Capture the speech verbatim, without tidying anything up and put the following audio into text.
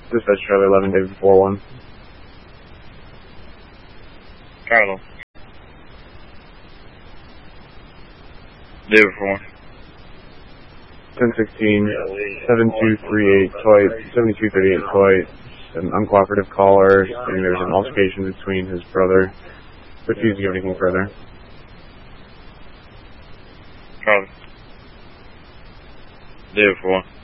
Dispatch Charlie eleven, David four one. Carlo. David four one. ten sixteen, seven two three eight, Toy, seventy-two thirty-eight, Toy, an uncooperative caller, saying there was an altercation between his brother. Refused to give anything further. Carlo. David four one.